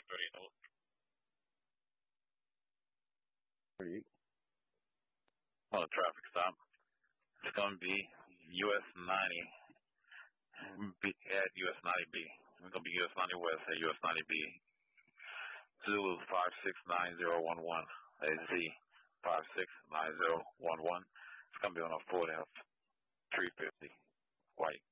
Oh, traffic stop. It's going to be US 90 B at US 90B. It's going to be US 90 West at US 90B. Zulu 569011. AZ 569011. It's going to be on a Ford F350 white.